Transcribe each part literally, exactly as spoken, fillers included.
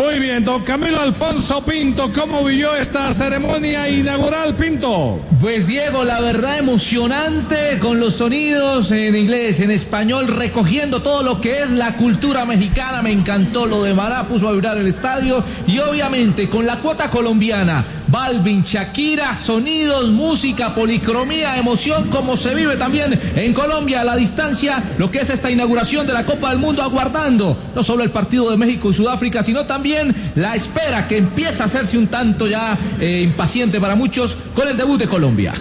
Muy bien, don Camilo Alfonso Pinto, ¿cómo vivió esta ceremonia inaugural, Pinto? Pues Diego, la verdad emocionante, con los sonidos en inglés, en español, recogiendo todo lo que es la cultura mexicana. Me encantó lo de Mará, puso a vibrar el estadio, y obviamente con la cuota colombiana, Balvin, Shakira, sonidos, música, policromía, emoción, como se vive también en Colombia a la distancia, lo que es esta inauguración de la Copa del Mundo, aguardando no solo el partido de México y Sudáfrica, sino también la espera que empieza a hacerse un tanto ya eh, impaciente para muchos con el debut de Colombia.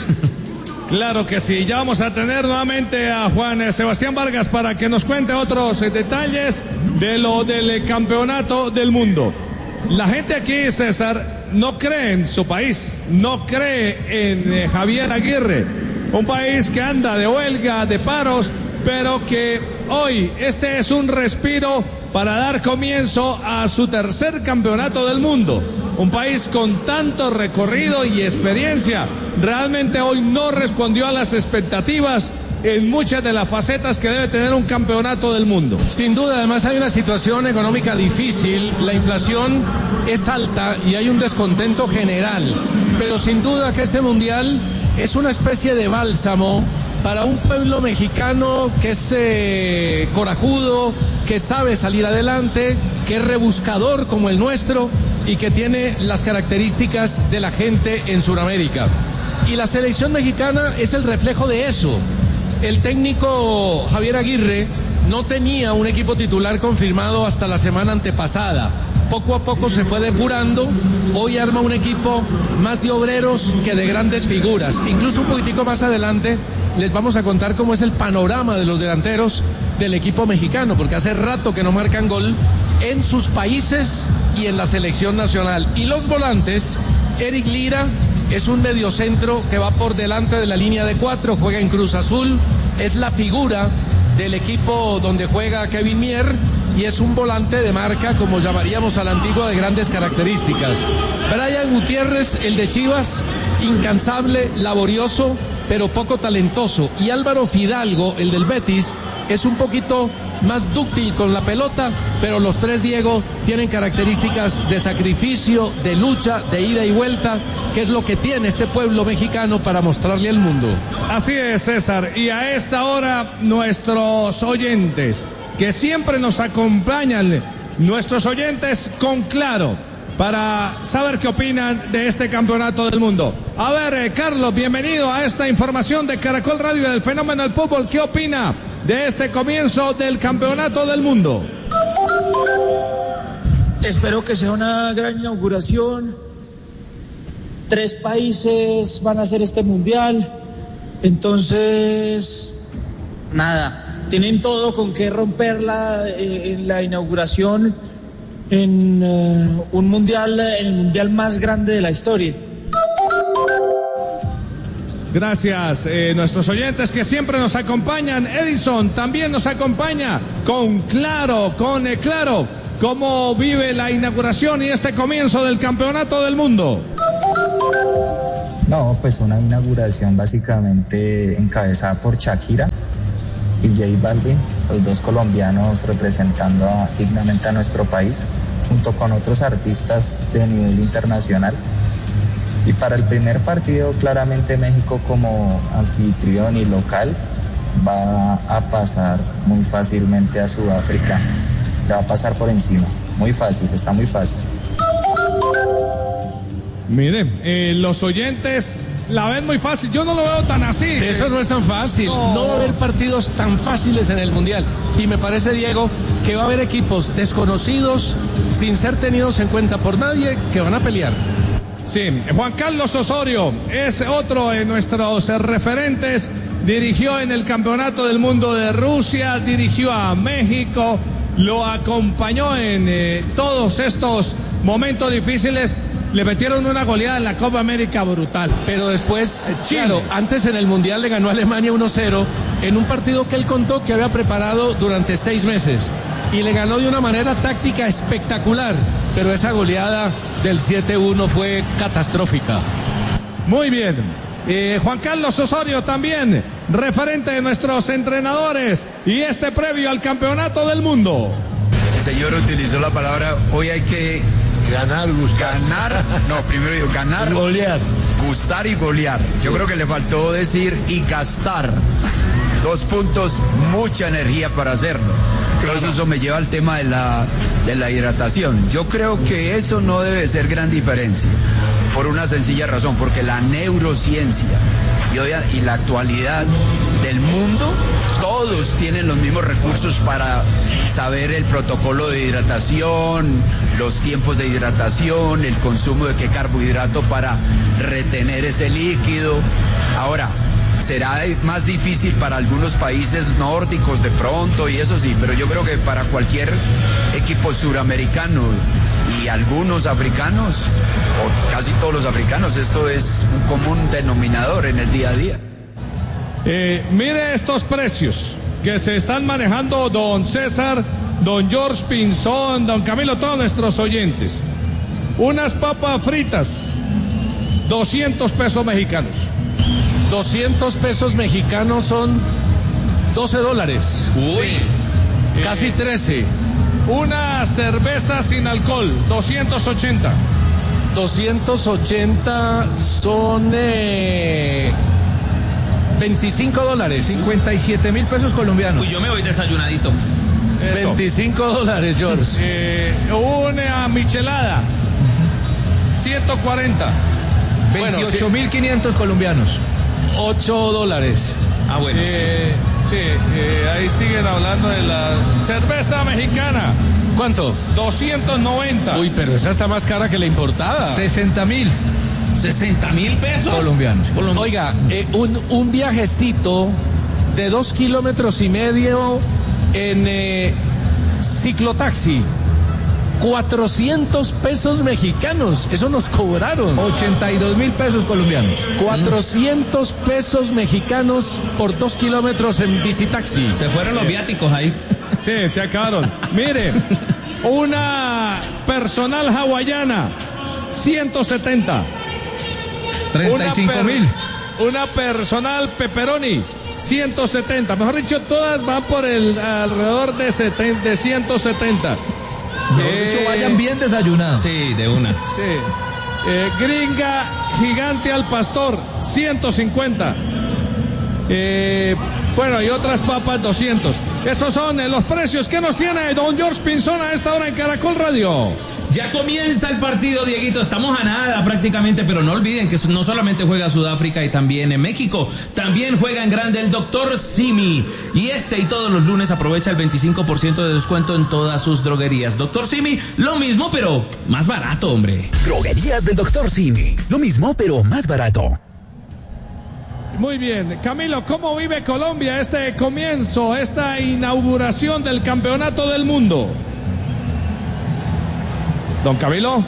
Claro que sí, ya vamos a tener nuevamente a Juan Sebastián Vargas para que nos cuente otros eh, detalles de lo del eh, campeonato del mundo. La gente aquí, César, no cree en su país, no cree en eh, Javier Aguirre, un país que anda de huelga, de paros, pero que hoy este es un respiro para dar comienzo a su tercer campeonato del mundo. Un país con tanto recorrido y experiencia, realmente hoy no respondió a las expectativas en muchas de las facetas que debe tener un campeonato del mundo. Sin duda, además hay una situación económica difícil, la inflación es alta y hay un descontento general, pero sin duda que este mundial es una especie de bálsamo para un pueblo mexicano que es eh, corajudo, que sabe salir adelante, que es rebuscador como el nuestro y que tiene las características de la gente en Sudamérica. Y la selección mexicana es el reflejo de eso. El técnico Javier Aguirre no tenía un equipo titular confirmado hasta la semana antepasada. Poco a poco se fue depurando, hoy arma un equipo más de obreros que de grandes figuras. Incluso un poquitico más adelante les vamos a contar cómo es el panorama de los delanteros del equipo mexicano, porque hace rato que no marcan gol en sus países y en la selección nacional. Y los volantes, Eric Lira es un mediocentro que va por delante de la línea de cuatro, juega en Cruz Azul, es la figura del equipo donde juega Kevin Mier, y es un volante de marca, como llamaríamos a la antigua, de grandes características. Brian Gutiérrez, el de Chivas, incansable, laborioso, pero poco talentoso. Y Álvaro Fidalgo, el del Betis, es un poquito más dúctil con la pelota, pero los tres, Diego, tienen características de sacrificio, de lucha, de ida y vuelta, que es lo que tiene este pueblo mexicano para mostrarle al mundo. Así es, César, y a esta hora nuestros oyentes, que siempre nos acompañan, nuestros oyentes con Claro, para saber qué opinan de este campeonato del mundo. A ver, eh, Carlos, bienvenido a esta información de Caracol Radio del Fenómeno del Fútbol. ¿Qué opina de este comienzo del campeonato del mundo? Espero que sea una gran inauguración. Tres países van a hacer este mundial. Entonces, nada. Tienen todo con qué romperla eh, en la inauguración en uh, un mundial, en el mundial más grande de la historia. Gracias, eh, nuestros oyentes que siempre nos acompañan. Edison también nos acompaña con Claro, con eh, Claro, cómo vive la inauguración y este comienzo del campeonato del mundo. No, pues una inauguración básicamente encabezada por Shakira y J Balvin, los dos colombianos representando a, dignamente a nuestro país, junto con otros artistas de nivel internacional. Y para el primer partido, claramente México como anfitrión y local va a pasar muy fácilmente a Sudáfrica. Le va a pasar por encima, muy fácil, está muy fácil. Mire, eh, los oyentes la ven muy fácil, yo no lo veo tan así. Eso no es tan fácil, no. no va a haber partidos tan fáciles en el Mundial. Y me parece, Diego, que va a haber equipos desconocidos, sin ser tenidos en cuenta por nadie, que van a pelear. Sí, Juan Carlos Osorio es otro de nuestros referentes, dirigió en el Campeonato del Mundo de Rusia, dirigió a México, lo acompañó en eh, todos estos momentos difíciles. Le metieron una goleada en la Copa América brutal. Pero después, claro, antes en el Mundial le ganó a Alemania uno cero en un partido que él contó que había preparado durante seis meses. Y le ganó de una manera táctica espectacular. Pero esa goleada del siete uno fue catastrófica. Muy bien. Eh, Juan Carlos Osorio también, referente de nuestros entrenadores. Y este previo al Campeonato del Mundo. El señor utilizó la palabra, hoy hay que ganar, gustar. Ganar, no, primero digo, ganar, golear. Gustar y golear. Yo creo que le faltó decir y gastar. Dos puntos, mucha energía para hacerlo. Entonces eso me lleva al tema de la, de la hidratación. Yo creo que eso no debe ser gran diferencia, por una sencilla razón, porque la neurociencia y, hoy, y la actualidad del mundo, todos tienen los mismos recursos para saber el protocolo de hidratación, los tiempos de hidratación, el consumo de qué carbohidrato para retener ese líquido. Ahora, será más difícil para algunos países nórdicos de pronto y eso sí, pero yo creo que para cualquier equipo suramericano y algunos africanos, o casi todos los africanos, esto es un común denominador en el día a día. Eh, mire estos precios que se están manejando, don César, don George Pinzón, don Camilo, todos nuestros oyentes. Unas papas fritas, doscientos pesos mexicanos. doscientos pesos mexicanos son doce dólares. Uy. Casi Eh, trece. Una cerveza sin alcohol, doscientos ochenta. doscientos ochenta son eh, veinticinco dólares. cincuenta y siete mil pesos colombianos. Uy, yo me voy desayunadito. Eso. veinticinco dólares, George. Eh, una michelada, ciento cuarenta. veintiocho mil quinientos colombianos. ocho dólares. Ah, bueno. Eh, sí, eh, ahí siguen hablando de la cerveza mexicana, ¿Cuánto? doscientos noventa. Uy, pero esa está más cara que la importada. sesenta mil ¿sesenta mil pesos? colombianos. Colom- Oiga, eh, un, un viajecito de dos kilómetros y medio en eh, ciclotaxi. cuatrocientos pesos mexicanos. Eso nos cobraron. ochenta y dos mil pesos colombianos. cuatrocientos pesos mexicanos por dos kilómetros en bicitaxi. Se fueron los viáticos ahí. Sí, se acabaron. Mire, una personal hawaiana, ciento setenta. treinta y cinco mil. Una personal pepperoni, ciento setenta. Mejor dicho, todas van por el alrededor de, setenta, de ciento setenta. Mejor dicho, Eh, vayan bien desayunados. Sí, de una. Sí. Eh, gringa gigante al pastor, ciento cincuenta. Eh, bueno, y otras papas, doscientos. Estos son eh, los precios que nos tiene don George Pinzón a esta hora en Caracol Radio. Ya comienza el partido, Dieguito. Estamos a nada prácticamente, pero no olviden que no solamente juega Sudáfrica y también en México, también juega en grande el doctor Simi. Y este y todos los lunes aprovecha el veinticinco por ciento de descuento en todas sus droguerías. doctor Simi, lo mismo, pero más barato, hombre. Droguerías del doctor Simi. Lo mismo, pero más barato. Muy bien, Camilo, ¿cómo vive Colombia este comienzo, esta inauguración del Campeonato del Mundo? Don Camilo.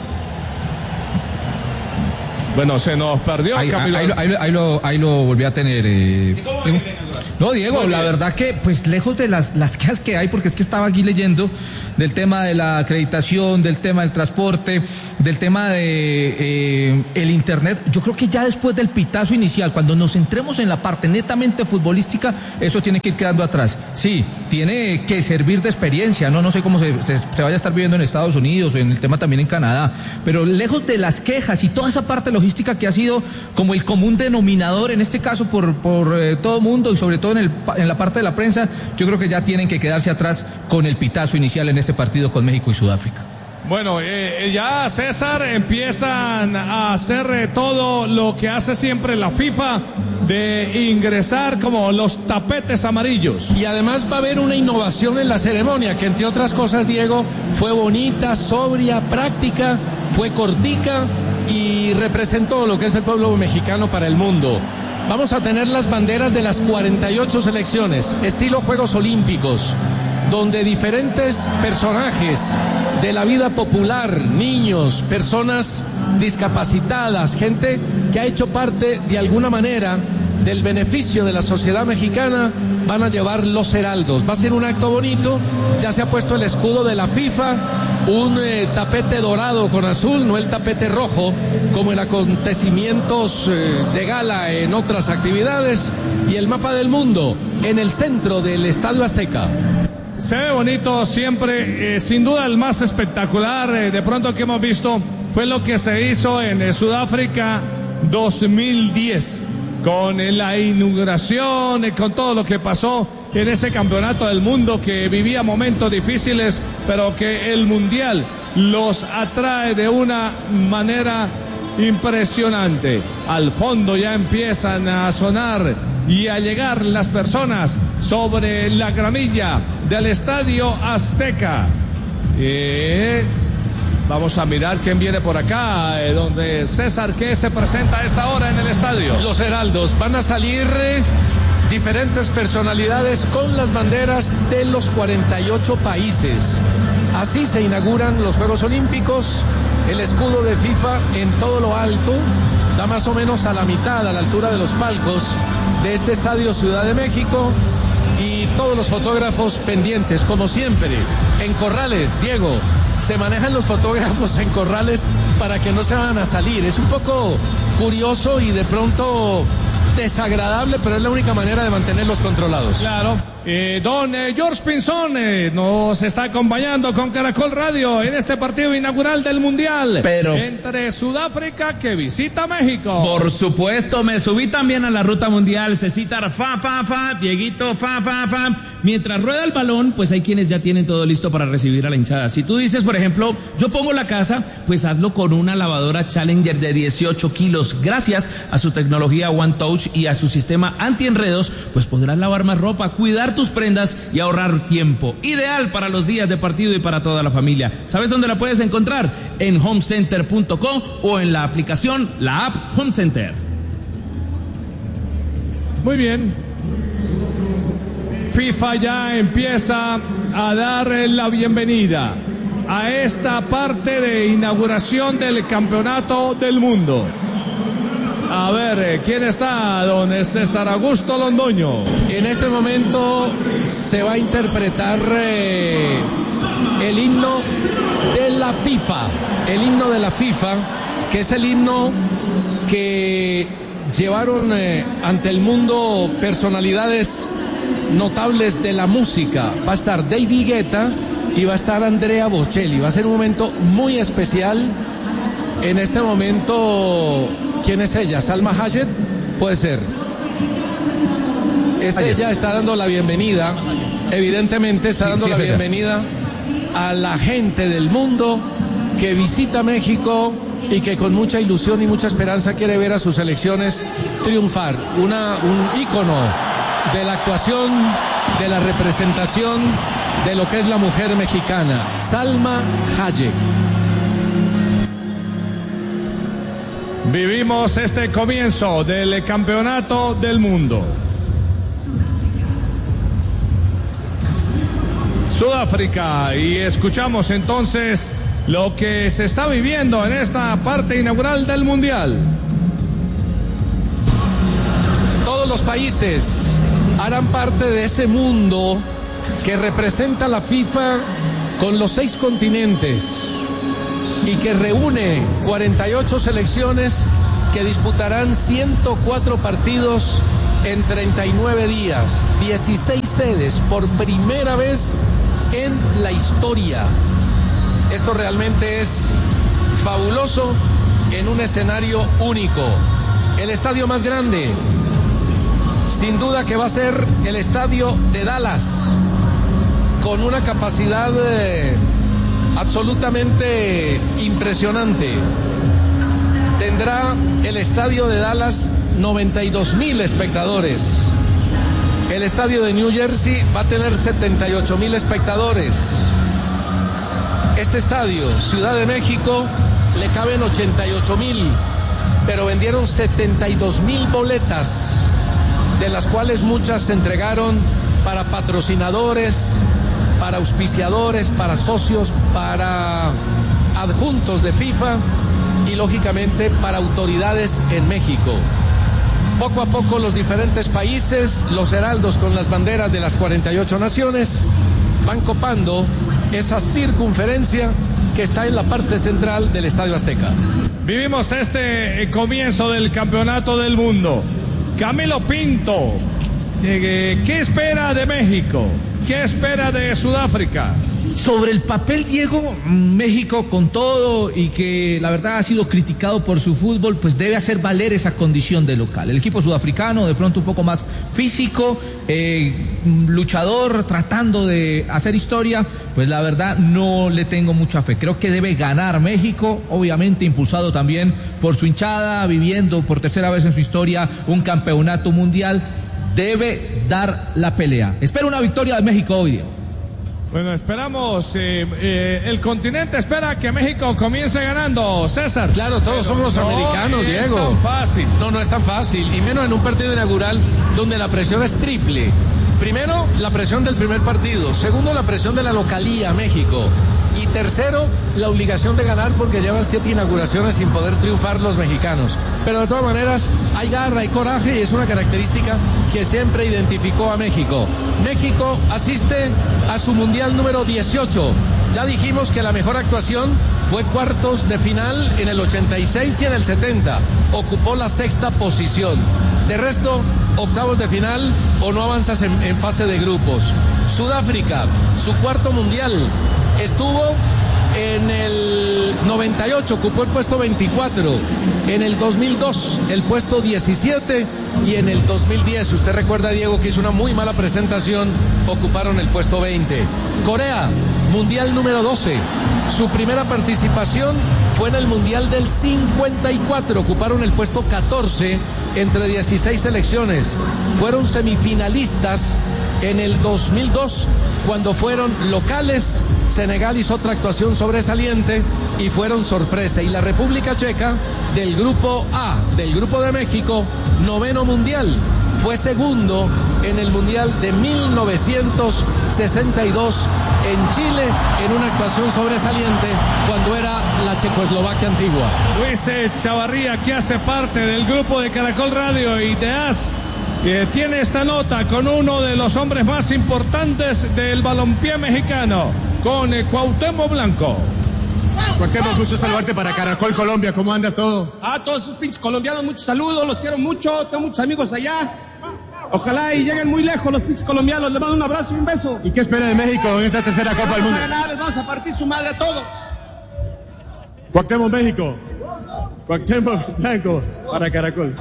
Bueno, se nos perdió Ahí, Camilo. ahí lo- ahí lo- ahí lo, ahí lo volví a tener. eh. No, Diego, Muy la bien. verdad que, pues lejos de las, las quejas que hay, porque es que estaba aquí leyendo del tema de la acreditación, del tema del transporte, del tema de eh, el internet. Yo creo que ya después del pitazo inicial, cuando nos centremos en la parte netamente futbolística, eso tiene que ir quedando atrás. Sí, tiene que servir de experiencia, no, no sé cómo se, se, se vaya a estar viviendo en Estados Unidos o en el tema también en Canadá, pero lejos de las quejas y toda esa parte logística que ha sido como el común denominador en este caso por, por eh, todo mundo y sobre todo en, el, en la parte de la prensa, yo creo que ya tienen que quedarse atrás con el pitazo inicial en este partido con México y Sudáfrica. Bueno, eh, ya César empiezan a hacer eh, todo lo que hace siempre la FIFA de ingresar como los tapetes amarillos. Y además va a haber una innovación en la ceremonia, que entre otras cosas, Diego, fue bonita, sobria, práctica, fue cortica y representó lo que es el pueblo mexicano para el mundo. Vamos a tener las banderas de las cuarenta y ocho selecciones, estilo Juegos Olímpicos, donde diferentes personajes de la vida popular, niños, personas discapacitadas, gente que ha hecho parte de alguna manera del beneficio de la sociedad mexicana, van a llevar los heraldos. Va a ser un acto bonito, ya se ha puesto el escudo de la FIFA, un eh, tapete dorado con azul, no el tapete rojo, como en acontecimientos eh, de gala en otras actividades, y el mapa del mundo en el centro del Estadio Azteca. se ve bonito siempre, eh, sin duda el más espectacular eh, de pronto que hemos visto fue lo que se hizo en eh, Sudáfrica dos mil diez, con eh, la inauguración, eh, con todo lo que pasó en ese campeonato del mundo que vivía momentos difíciles, pero que el mundial los atrae de una manera impresionante. Al fondo ya empiezan a sonar y a llegar las personas sobre la gramilla del Estadio Azteca. Eh, vamos a mirar quién viene por acá, eh, donde César, que se presenta a esta hora en el estadio. Los heraldos van a salir eh, diferentes personalidades con las banderas de los cuarenta y ocho países. Así se inauguran los Juegos Olímpicos. El escudo de FIFA en todo lo alto da más o menos a la mitad, a la altura de los palcos de este estadio Ciudad de México, y todos los fotógrafos pendientes, como siempre, en corrales. Diego, se manejan los fotógrafos en corrales para que no se van a salir. Es un poco curioso y de pronto desagradable, pero es la única manera de mantenerlos controlados. Claro. Eh, don eh, George Pinzón eh, nos está acompañando con Caracol Radio en este partido inaugural del Mundial. Pero entre Sudáfrica, que visita México. Por supuesto, me subí también a la ruta mundial. Cecitar, fa, fa, fa, Dieguito, fa, fa, fa. Mientras rueda el balón, pues hay quienes ya tienen todo listo para recibir a la hinchada. Si tú dices, por ejemplo, yo pongo la casa, pues hazlo con una lavadora Challenger de dieciocho kilos. Gracias a su tecnología One Touch y a su sistema anti-enredos, pues podrás lavar más ropa, cuidar tus prendas y ahorrar tiempo. Ideal para los días de partido y para toda la familia. ¿Sabes dónde la puedes encontrar? En home center punto com o en la aplicación, la app Home Center. Muy bien. FIFA ya empieza a dar la bienvenida a esta parte de inauguración del Campeonato del Mundo. A ver, ¿quién está? Don César Augusto Londoño. En este momento se va a interpretar eh, el himno de la FIFA. El himno de la FIFA, que es el himno que llevaron eh, ante el mundo personalidades notables de la música. Va a estar David Guetta y va a estar Andrea Bocelli. Va a ser un momento muy especial. En este momento, ¿quién es ella? ¿Salma Hayek? Puede ser. Es ella, está dando la bienvenida, evidentemente está dando sí, sí, la bienvenida a la gente del mundo que visita México y que con mucha ilusión y mucha esperanza quiere ver a sus selecciones triunfar. Una, un ícono de la actuación, de la representación de lo que es la mujer mexicana, Salma Hayek. Vivimos este comienzo del Campeonato del Mundo. Sudáfrica, y escuchamos entonces lo que se está viviendo en esta parte inaugural del Mundial. Todos los países harán parte de ese mundo que representa la FIFA con los seis continentes y que reúne cuarenta y ocho selecciones que disputarán ciento cuatro partidos en treinta y nueve días, dieciséis sedes por primera vez en la historia. Esto realmente es fabuloso en un escenario único. El estadio más grande, sin duda que va a ser el estadio de Dallas, con una capacidad eh, absolutamente impresionante. Tendrá el estadio de Dallas noventa y dos mil espectadores. El estadio de New Jersey va a tener setenta y ocho mil espectadores. Este estadio, Ciudad de México, le caben ochenta y ocho mil, pero vendieron setenta y dos mil boletas, de las cuales muchas se entregaron para patrocinadores, para auspiciadores, para socios, para adjuntos de FIFA y lógicamente para autoridades en México. Poco a poco los diferentes países, los heraldos con las banderas de las cuarenta y ocho naciones, van copando esa circunferencia que está en la parte central del Estadio Azteca. Vivimos este comienzo del Campeonato del Mundo. Camilo Pinto, ¿qué espera de México? ¿qué espera de Sudáfrica? Sobre el papel, Diego, México con todo y que la verdad ha sido criticado por su fútbol, pues debe hacer valer esa condición de local. El equipo sudafricano de pronto un poco más físico, eh, luchador, tratando de hacer historia, pues la verdad no le tengo mucha fe. Creo que debe ganar México, obviamente impulsado también por su hinchada, viviendo por tercera vez en su historia un campeonato mundial, debe dar la pelea. Espero una victoria de México hoy, Diego. Bueno, esperamos, eh, eh, el continente espera que México comience ganando, César. Claro, todos Pero somos no americanos, es Diego. tan fácil. No, no es tan fácil, y menos en un partido inaugural donde la presión es triple. Primero, la presión del primer partido. Segundo, la presión de la localía, México. Y tercero, la obligación de ganar porque llevan siete inauguraciones sin poder triunfar los mexicanos. Pero de todas maneras, hay garra, hay coraje y es una característica que siempre identificó a México. México asiste a su mundial número dieciocho. Ya dijimos que la mejor actuación fue cuartos de final en el ochenta y seis y en el setenta. Ocupó la sexta posición. De resto, octavos de final o no avanzas en, en fase de grupos. Sudáfrica, su cuarto mundial. Estuvo en el noventa y ocho, ocupó el puesto veinticuatro, en el dos mil dos el puesto diecisiete y en el dos mil diez, usted recuerda, Diego, que hizo una muy mala presentación, ocuparon el puesto veinte. Corea, mundial número doce, su primera participación fue en el mundial del cincuenta y cuatro, ocuparon el puesto catorce entre dieciséis selecciones, fueron semifinalistas en el dos mil dos cuando fueron locales. Senegal hizo otra actuación sobresaliente y fueron sorpresa. Y la República Checa, del grupo A, del grupo de México, noveno mundial, fue segundo en el mundial de mil novecientos sesenta y dos en Chile, en una actuación sobresaliente cuando era la Checoslovaquia antigua. Luis Chavarría, que hace parte del grupo de Caracol Radio y de A S, eh, tiene esta nota con uno de los hombres más importantes del balompié mexicano, con eh, Cuauhtémoc Blanco. Cuauhtémoc, gusto saludarte para Caracol Colombia. ¿Cómo andas todo? A todos esos pinches colombianos, muchos saludos, los quiero mucho, tengo muchos amigos allá. Ojalá y lleguen muy lejos los pinches colombianos, les mando un abrazo y un beso. ¿Y qué espera de México en esta tercera Copa del Mundo? Vamos a ganar, les vamos a partir su madre a todos. Cuauhtémoc, México. Cuauhtémoc Blanco para Caracol.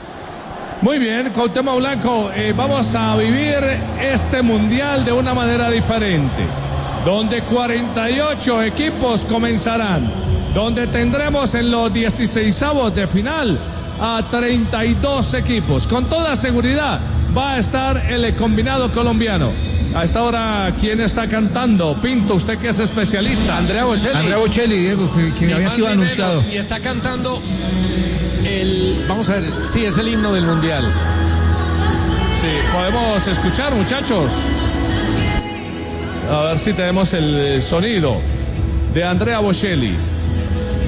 Muy bien, Cuauhtémoc Blanco, eh, vamos a vivir este mundial de una manera diferente, donde cuarenta y ocho equipos comenzarán, donde tendremos en los dieciseisavos de final a treinta y dos equipos. Con toda seguridad va a estar el combinado colombiano. A esta hora, ¿quién está cantando? Pinto, usted que es especialista. Andrea Bocelli. Andrea Bocelli, Diego, que, que había sido anunciado. Menos, y está cantando el, vamos a ver, sí, es el himno del mundial. Sí, podemos escuchar, muchachos. A ver si tenemos el sonido de Andrea Bocelli.